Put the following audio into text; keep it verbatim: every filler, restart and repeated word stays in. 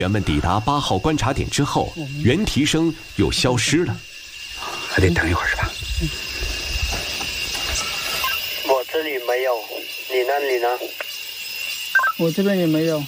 员们抵达八号观察点之后，袁提升又消失了。 还得等一会儿是吧？ 嗯、我这里没有，你那里呢？ 我这边也没有。